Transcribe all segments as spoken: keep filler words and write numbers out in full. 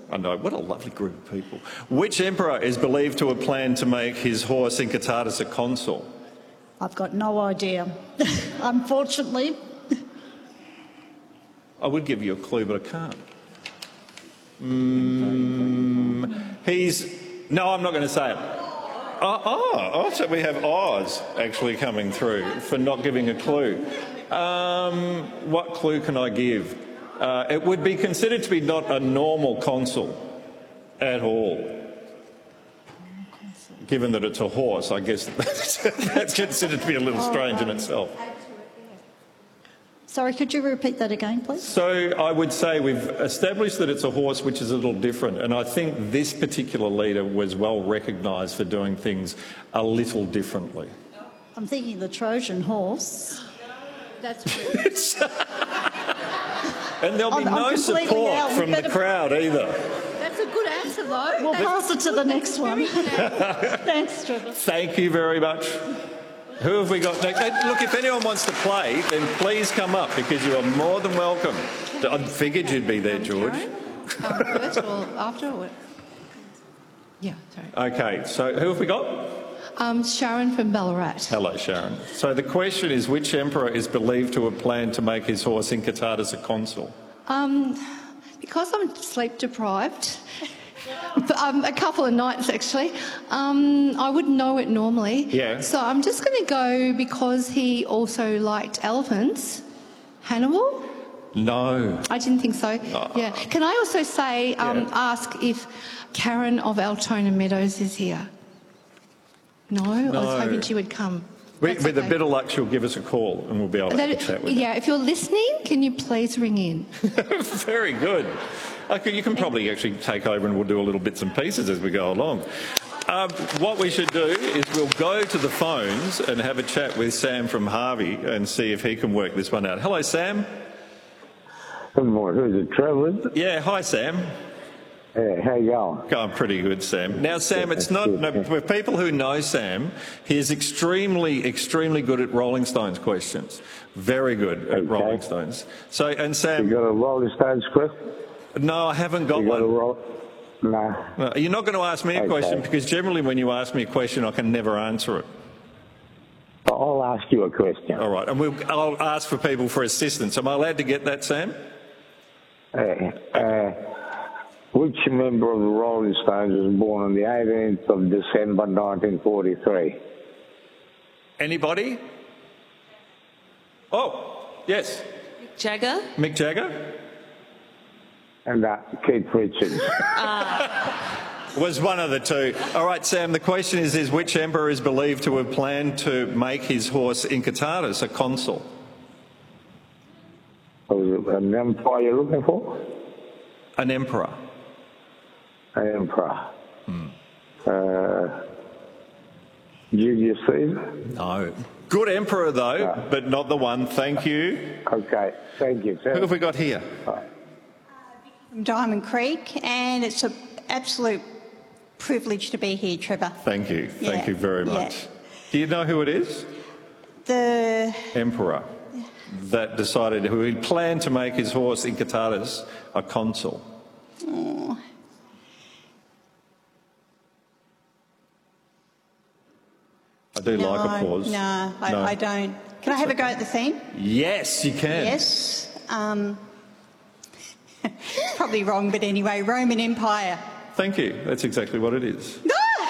I know, what a lovely group of people. Which emperor is believed to have planned to make his horse Incitatus a consul? I've got no idea. Unfortunately. I would give you a clue, but I can't. Mm, he's... No, I'm not going to say it. Oh, oh, oh, so we have Oz actually coming through for not giving a clue. Um, what clue can I give? Uh, it would be considered to be not a normal consul at all. Given that it's a horse, I guess that's, that's considered to be a little strange in itself. Sorry, could you repeat that again, please? So I would say we've established that it's a horse which is a little different, and I think this particular leader was well recognised for doing things a little differently. I'm thinking the Trojan horse. That's true. And there'll be I'm- I'm no completely support out. from the crowd either. That's a good answer, though. We'll That's pass it to the next one. very good answer. Thanks, Trevor. Thank you very much. Who have we got next? Hey, look, if anyone wants to play, then please come up because you are more than welcome. I figured you'd be there, George. Um, first or after? Or what? Yeah, sorry. Okay, so who have we got? Um, Sharon from Ballarat. Hello, Sharon. So the question is, which emperor is believed to have planned to make his horse Incitatus a consul? Um, because I'm sleep deprived, um, a couple of nights actually, um, I wouldn't know it normally. Yeah. So I'm just going to go because he also liked elephants. Hannibal? No. I didn't think so. Oh. Yeah. Can I also say, um, Yeah. ask if Karen of Altona Meadows is here? No? I No. was hoping she would come. We, That's with okay. a bit of luck, she'll give us a call and we'll be able to have a That- chat with yeah, if you're listening, can you please ring in? her. Very good. Okay, you can probably actually take over and we'll do a little bits and pieces as we go along. Um, what we should do is we'll go to the phones and have a chat with Sam from Harvey and see if he can work this one out. Hello, Sam. Good morning. Who's it, Trevor? Yeah, hi, Sam. Yeah, how you going? Going pretty good, Sam. Now, Sam, it's not, no, for people who know Sam, he is extremely, extremely good at Rolling Stones questions. Very good at Okay. Rolling Stones. So, and You Sam, got a Rolling Stones question? no, I haven't got You got a one. roll? Nah. No, you're not going to ask me a Okay. question because generally when you ask me a question, I can never answer it. I'll ask you a question. All right, and we'll, I'll ask for people for assistance. Am I allowed to get that, Sam? Uh, uh, which member of the Rolling Stones was born on the eighteenth of December nineteen forty-three? Anybody? Oh, yes. Jagger? Mick Jagger? And uh, Keith Richards. Was one of the two. All right, Sam, the question is, is which emperor is believed to have planned to make his horse Incitatus a consul? Was it an empire you're looking for? An emperor. An emperor. Hmm. Uh, Julius Caesar? No. Good emperor, though, No. but not the one. Thank you. Okay, thank you, Who sir. have we got here? From Diamond Creek, and it's an absolute privilege to be here, Trevor. Thank you. Thank Yeah, you very yeah. much. Do you know who it is? The Emperor that decided who he planned to make his horse Incitatus a consul. oh, I do no, like applause. No, I, No. I don't. Can I have a go at the theme? Yes, you can. Yes. Um, it's probably wrong, but anyway, Roman Empire. Thank you. That's exactly what it is.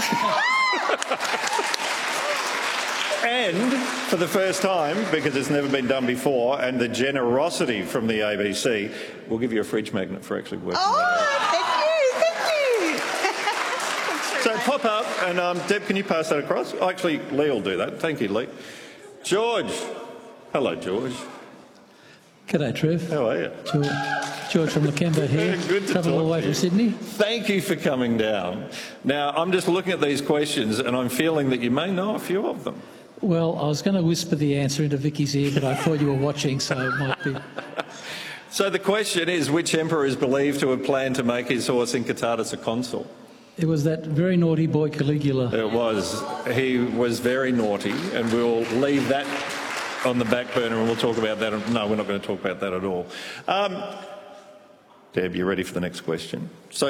And for the first time, because it's never been done before, and the generosity from the A B C, we'll give you a fridge magnet for actually working. Oh, thank you, thank you. So pop up, and um, Deb, can you pass that across? Actually, Lee will do that. Thank you, Lee. George. Hello, George. G'day, Trev. How are you? George, George from Lakemba here. Yeah, good to Travel all talk the way to you. from Sydney. Thank you for coming down. Now, I'm just looking at these questions, and I'm feeling that you may know a few of them. Well, I was going to whisper the answer into Vicky's ear, but I thought you were watching, so it might be. So the question is, which emperor is believed to have planned to make his horse Incitatus a consul? It was that very naughty boy Caligula. It was. He was very naughty, and we'll leave that on the back burner and we'll talk about that. No, we're not going to talk about that at all. Um, Deb, you ready for the next question? So